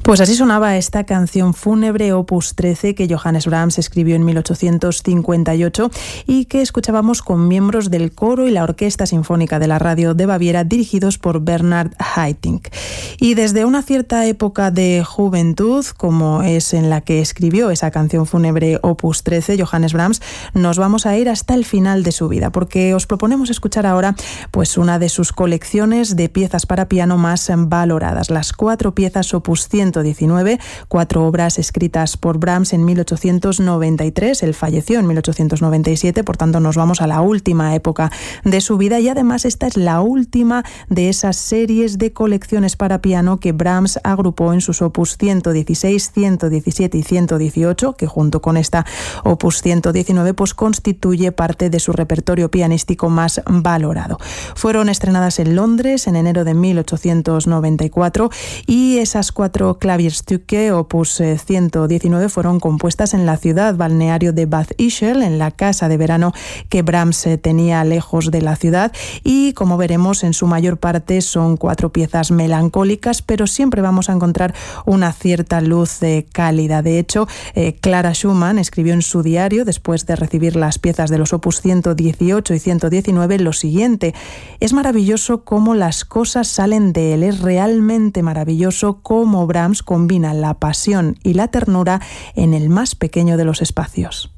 Pues así sonaba esta canción fúnebre Opus 13 que Johannes Brahms escribió en 1858 y que escuchábamos con miembros del coro y la Orquesta Sinfónica de la Radio de Baviera dirigidos por Bernhard Haitink. Y desde una cierta época de juventud, como es en la que escribió esa canción fúnebre Opus 13, Johannes Brahms, nos vamos a ir hasta el final de su vida, porque os proponemos escuchar ahora pues una de sus colecciones de piezas para piano más valoradas, las 4 piezas Opus 119, 4 obras escritas por Brahms en 1893. Él falleció en 1897, por tanto nos vamos a la última época de su vida y además esta es la última de esas series de colecciones para piano que Brahms agrupó en sus Opus 116, 117 y 118, que junto con esta Opus 119 pues constituye parte de su repertorio pianístico más valorado. Fueron estrenadas en Londres en enero de 1894 y esas 4 Klavierstücke Opus 119 fueron compuestas en la ciudad balneario de Bad Ischl, en la casa de verano que Brahms tenía lejos de la ciudad, y como veremos en su mayor parte son 4 piezas melancólicas, pero siempre vamos a encontrar una cierta luz cálida. De hecho, Clara Schumann escribió en su diario, después de recibir las piezas de los Opus 118 y 119, lo siguiente: es maravilloso cómo las cosas salen de él, es realmente maravilloso cómo Brahms combina la pasión y la ternura en el más pequeño de los espacios.